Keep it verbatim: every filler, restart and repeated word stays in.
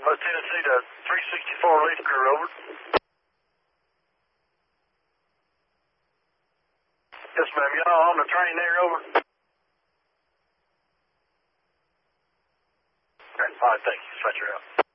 West Tennessee to three sixty-four Leaf Crew, over. Yes, ma'am. Y'all on the train there, over? Okay, all right, thank you. Stretcher out.